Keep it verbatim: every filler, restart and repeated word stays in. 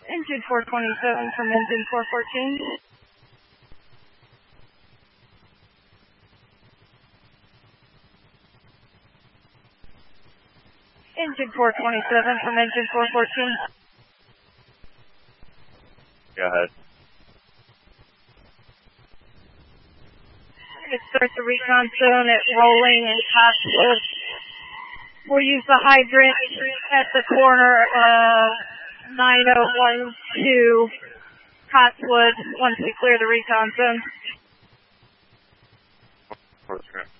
Engine four twenty-seven from engine four fourteen. Engine four twenty-seven from engine four fourteen. Go ahead. We're going to start the recon zone at Rolling and Cotswood. We'll use the hydrant at the corner of nine oh one two Cotswood once we clear the recon zone.